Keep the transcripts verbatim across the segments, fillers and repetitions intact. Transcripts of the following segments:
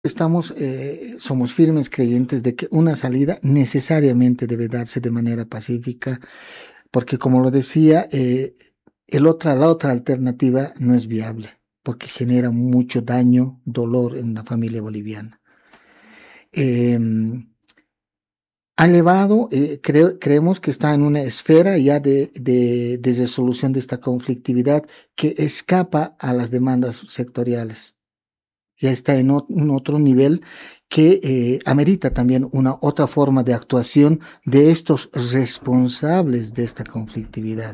Estamos, eh, somos firmes creyentes de que una salida necesariamente debe darse de manera pacífica, porque como lo decía, eh, el otra, la otra alternativa no es viable, porque genera mucho daño, dolor en la familia boliviana. Eh, ha elevado, eh, cre- creemos que está en una esfera ya de, de, de resolución de esta conflictividad que escapa a las demandas sectoriales. Ya está en ot- un otro nivel que eh, amerita también una otra forma de actuación de estos responsables de esta conflictividad.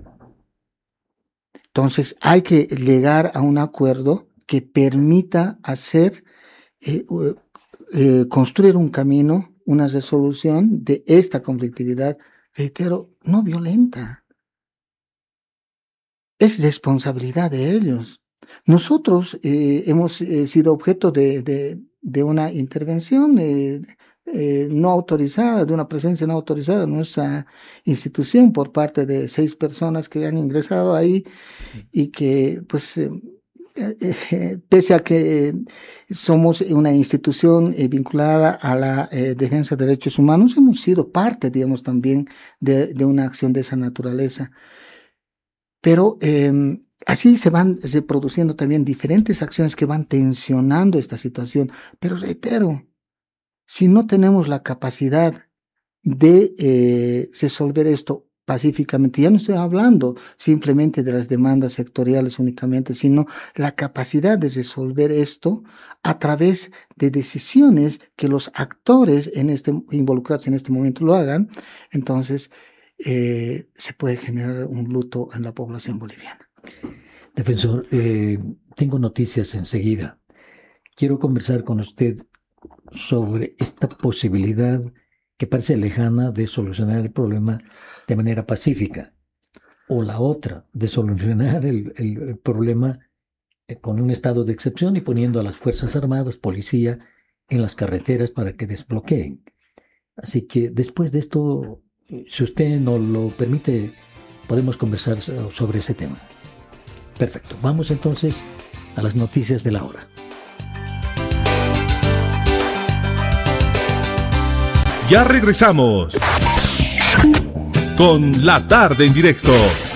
Entonces hay que llegar a un acuerdo que permita hacer, eh, u- eh, construir un camino, una resolución de esta conflictividad, reitero, no violenta. Es responsabilidad de ellos. Nosotros eh, hemos eh, sido objeto de, de, de una intervención eh, eh, no autorizada, de una presencia no autorizada en nuestra institución por parte de seis personas que han ingresado ahí y que, pues, eh, eh, eh, pese a que eh, somos una institución eh, vinculada a la eh, defensa de derechos humanos, hemos sido parte, digamos, también de, de una acción de esa naturaleza. Pero eh, así se van reproduciendo también diferentes acciones que van tensionando esta situación. Pero reitero, si no tenemos la capacidad de eh, resolver esto pacíficamente, ya no estoy hablando simplemente de las demandas sectoriales únicamente, sino la capacidad de resolver esto a través de decisiones que los actores en este, involucrados en este momento lo hagan, entonces eh, se puede generar un luto en la población boliviana. Defensor, eh, tengo noticias enseguida. Quiero conversar con usted sobre esta posibilidad que parece lejana de solucionar el problema de manera pacífica, o la otra, de solucionar el, el- el problema eh, con un estado de excepción y poniendo a las Fuerzas Armadas, policía, en las carreteras para que desbloqueen. Así que después de esto, eh, si usted nos lo permite, podemos conversar so- sobre ese tema. Perfecto. Vamos entonces a las noticias de la hora. Ya regresamos con La Tarde en Directo.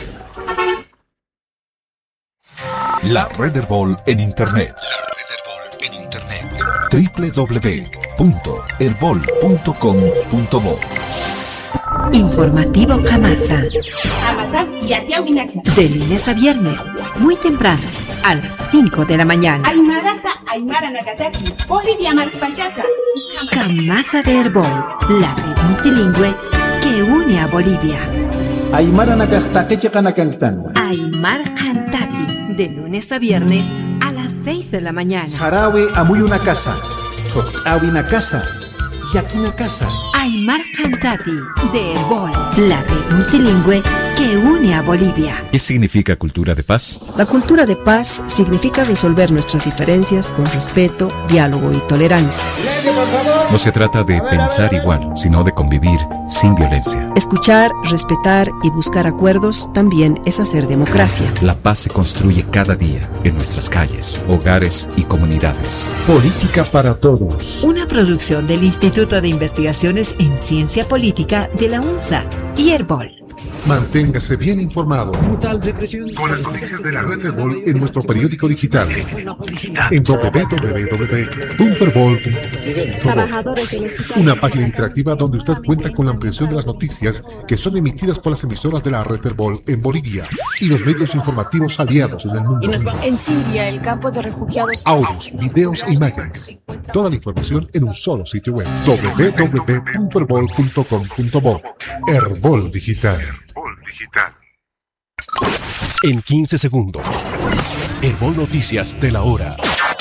La Red Herbol en Internet. La Red Herbol en Internet. doble u doble u doble u punto herbol punto com punto bo. Informativo Camasa. Amasa y Atiahuinaca. De lunes a viernes, muy temprano, a las cinco de la mañana. Aymarata, Aymara Nakataki, Bolivia Marpachata. Camasa de Herbol, la red multilingüe que une a Bolivia. Aymara Nakastake Kanakantano. Aymar Cantati, de lunes a viernes, a las seis de la mañana. Sarawi Amuy una casa. Tokawi una casa. Yaki una casa. Aymar Cantati, de Herbol, la red multilingüe que une a Bolivia. ¿Qué significa cultura de paz? La cultura de paz significa resolver nuestras diferencias con respeto, diálogo y tolerancia. No se trata de pensar igual, sino de convivir sin violencia. Escuchar, respetar y buscar acuerdos también es hacer democracia. La paz se construye cada día en nuestras calles, hogares y comunidades. Política para todos. Una producción del Instituto de Investigaciones en Ciencia Política de la UNSA y Herbol. Manténgase bien informado con las noticias de la Red Herbol en nuestro periódico digital en doble u doble u doble u punto herbol punto bo. Una página interactiva donde usted cuenta con la ampliación de las noticias que son emitidas por las emisoras de la Red Herbol en Bolivia y los medios informativos aliados en el mundo. En Siria, el campo de refugiados. Audios, videos e imágenes. Toda la información en un solo sitio web. doble u doble u doble u punto herbol punto com punto bo. Herbol Digital. Digital. En quince segundos. Herbol Noticias de la hora.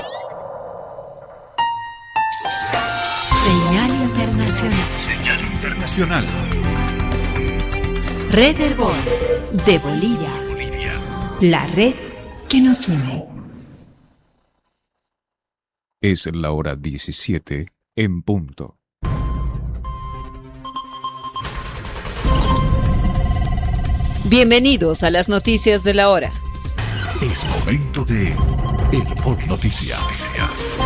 Señal internacional. Señal internacional. Red Herbol de Bolivia. Bolivia. La red que nos une. Es la hora diecisiete en punto. Bienvenidos a las noticias de la hora. Es momento de Herbol Noticias.